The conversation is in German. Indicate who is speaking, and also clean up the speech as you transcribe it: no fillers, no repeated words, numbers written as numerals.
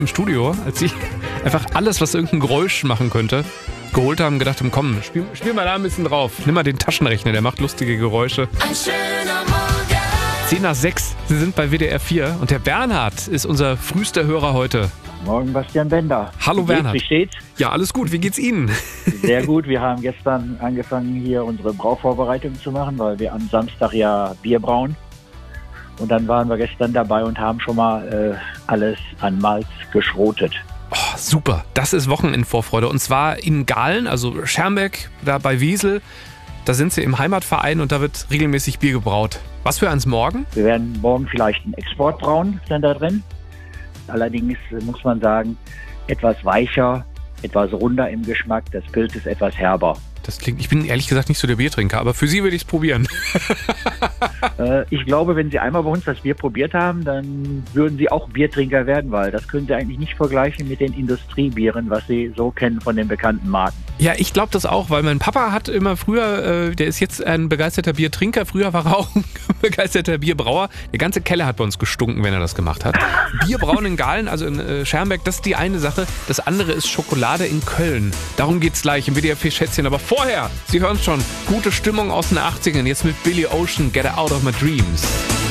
Speaker 1: im Studio, als sie einfach alles, was irgendein Geräusch machen könnte, geholt haben und gedacht haben, komm, spiel mal da ein bisschen drauf. Nimm mal den Taschenrechner, der macht lustige Geräusche.
Speaker 2: Ein schöner Morgen.
Speaker 1: 10:06, Sie sind bei WDR 4 und der Bernhard ist unser frühester Hörer heute.
Speaker 3: Morgen, Bastian Bender.
Speaker 1: Hallo Bernhard.
Speaker 3: Wie steht's?
Speaker 1: Ja, alles gut. Wie geht's Ihnen?
Speaker 3: Sehr gut. Wir haben gestern angefangen, hier unsere Brauvorbereitung zu machen, weil wir am Samstag ja Bier brauen. Und dann waren wir gestern dabei und haben schon mal alles an Malz geschrotet.
Speaker 1: Oh, super. Das ist Wochenendvorfreude. Und zwar in Gahlen, also Schermbeck, da bei Wiesel. Da sind Sie im Heimatverein und da wird regelmäßig Bier gebraut. Was für eins morgen?
Speaker 3: Wir werden morgen vielleicht einen Export brauen, sind da drin. Allerdings muss man sagen, etwas weicher, etwas runder im Geschmack. Das Pilz ist etwas herber.
Speaker 1: Das klingt, ich bin ehrlich gesagt nicht so der Biertrinker, aber für Sie würde ich es probieren.
Speaker 3: Ich glaube, wenn Sie einmal bei uns das Bier probiert haben, dann würden Sie auch Biertrinker werden, weil das können Sie eigentlich nicht vergleichen mit den Industriebieren, was Sie so kennen von den bekannten Marken.
Speaker 1: Ja, ich glaube das auch, weil mein Papa hat immer früher, der ist jetzt ein begeisterter Biertrinker, früher war er auch ein begeisterter Bierbrauer. Der ganze Keller hat bei uns gestunken, wenn er das gemacht hat. Bierbrauen in Gahlen, also in Schermbeck, das ist die eine Sache. Das andere ist Schokolade in Köln. Darum geht's gleich im WDR 4 Schätzchen. Aber vorher, Sie hören schon, gute Stimmung aus den 80ern, jetzt mit Billy Ocean, Get Out of My Dreams.